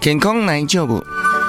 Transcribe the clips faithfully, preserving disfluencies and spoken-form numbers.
健康难照顾，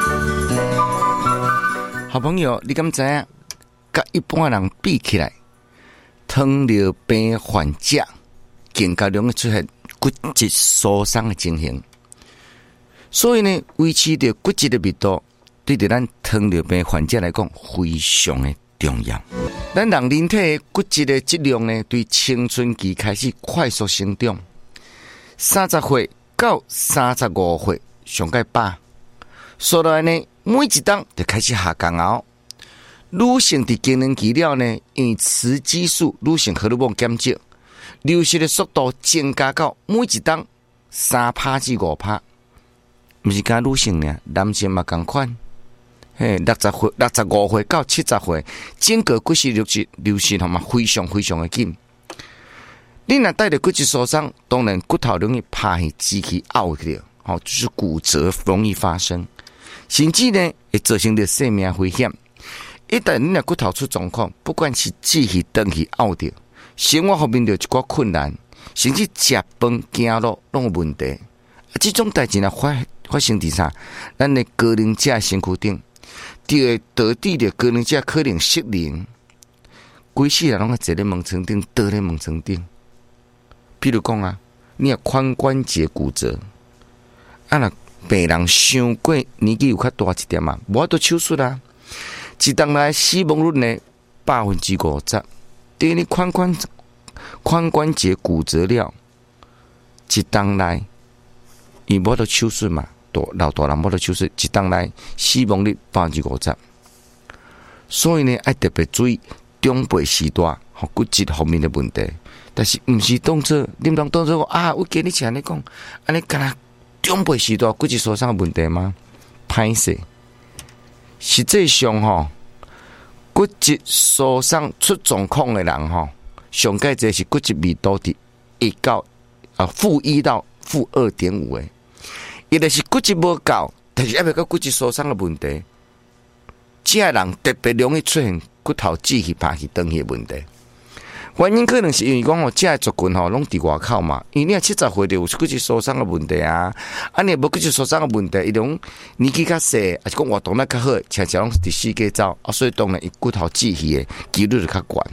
好朋友，你敢知影？甲一般人比起来，糖尿病患者更加容易出现骨质疏松的情形。所以呢，维持着骨质的密度，对着咱糖尿病患者来讲非常的重要。咱人人体骨质的质量呢，对青春期开始快速生长，三十岁到三十五岁上届饱，所来呢，每一档就开始下降后。女性伫更年期了呢，因为雌激素、女性荷尔蒙减少，流失的速度增加到每一档三趴至五趴。毋是讲女性呢，男性嘛同款。嘿，六十岁、六十五岁到七十岁，整个骨质流失流失吼嘛，非常非常的紧。你若带着骨质疏松，当然骨头容易趴去、支起、拗去，吼，就是骨折容易发生，甚至呢会造成着生命危险。一旦你的骨头出状况，不管是支起、长起、拗掉，生活方面就一寡困难，甚至食饭、走路拢有问题。啊，这种代志呢发发生伫啥？咱的高龄者身躯顶，就会导致着高龄者可能失灵，规世人拢在坐咧门床顶，倒咧门床顶。比如讲啊，你啊髋关节骨折，啊若病人伤过年纪有较大一点啊，无法度手术啊。一当来死亡率呢百分之五十，等于你髋关髋关节骨折了，一当来伊无得手术嘛，老大人无得手术，一当来死亡率百分之五十。所以呢，要特别注意长辈时代和骨质方面的问题，但是毋是当作你唔当当作啊，我今日像你讲，安尼干那长辈时代骨质疏松的问题吗？歹势。实际上吼，骨质疏松出状况的人吼，上界这是骨质密度伫一到啊负一到负二点五诶，伊就是骨质无够，但是还未到骨质疏松的问题。这人特别容易出现骨头支起、趴起、长起的问题。原因可能是因为讲吼，这个族群吼拢伫外口嘛，因为你若七十岁就有骨质疏松的问题啊，啊你无骨质疏松的问题，伊种年纪较细，还是讲活动力较好，常常拢是伫四界走，啊，所以当然伊骨头支起的几率就较悬。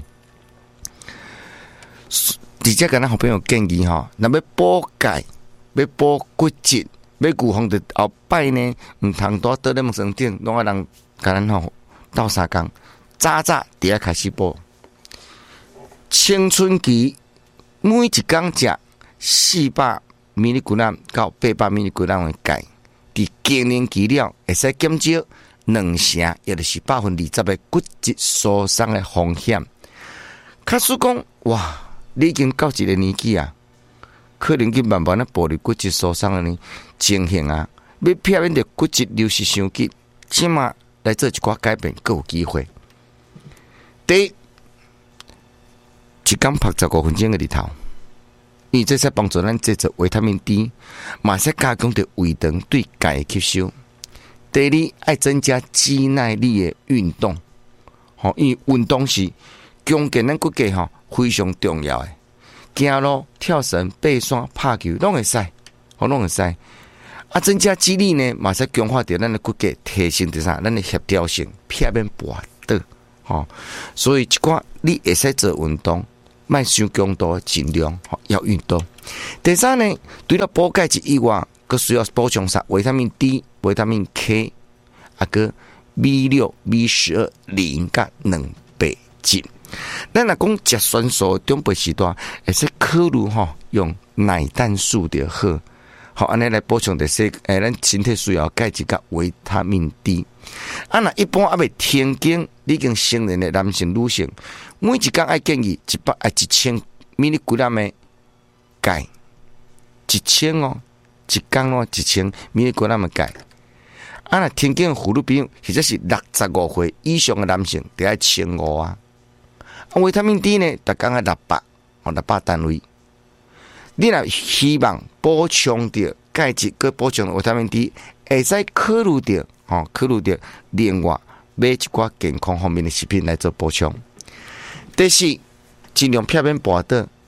而且，跟咱好朋友建议吼，若要补钙、要补骨质、要预防着后摆呢，毋通多倒咧门床顶，拢爱人甲咱吼斗相共，早早伫遐开始补。青春期每一天食四百毫克到八百毫克的钙，伫更年期了会使减少两成，也就是百分之二十的骨质疏松的风险。假使讲哇，你已经到一个年纪啊，可能去慢慢的步入骨质疏松的呢情形啊，要避免着骨质流失伤急，起码来做一寡改变，更有机会。第一，一天晒十五分钟的日头，因为这sẽ帮助咱制造维他命 D， 嘛sẽ加强着胃肠对钙的吸收。第二，爱增加肌耐力的运动，吼，因为运动是强健咱骨骼吼非常重要的。行路、跳绳、爬山、拍球，拢会使，吼，拢会使。啊，增加肌力呢，嘛sẽ强化着咱的骨骼，提升着啥？咱的协调性，避免滑倒，吼。所以一寡你会使做运动。卖伤强度，尽量要运动。第三呢，除了补钙质以外，佮需要补充啥？维他命 D、维他命 K， 啊个 B 六、B 十二、磷甲两倍质。咱若讲食酸素中辈时段，会使考虑吼用奶蛋素就好，好安尼来补充的些诶，咱身体需要钙质甲维他命 D。啊，若一般还未停经，已经成年的男性、女性。每一天爱建议一百啊一千毫克的钙，一千哦，一天哦一千毫克的钙。啊，那天经妇女朋友或者是六十五岁以上的男性，得爱千五啊。啊，维他命 D 呢，大概爱六百哦六百单位。你若希望补充到钙质，佮补充维他命 D， 会使考虑到哦，考虑到另外买一寡健康方面的食品来做补充。第四，尽量避免跋倒，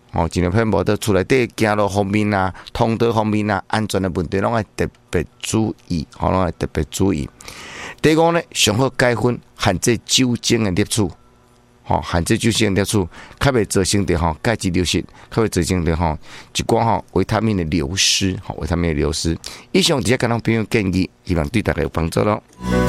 哦，尽量偏无到厝内底行路方面啊、通道方面啊、安全的问题，拢要特别注意，吼，拢要特别注意。第五呢，上好戒烟，限制酒精的摄取，吼，限制酒精的摄取，较袂造成着吼钙质流失，较袂造成着吼一寡吼维他命的流失，吼维他命的流失。以上只个咱朋友建议，希望对大家有帮助咯。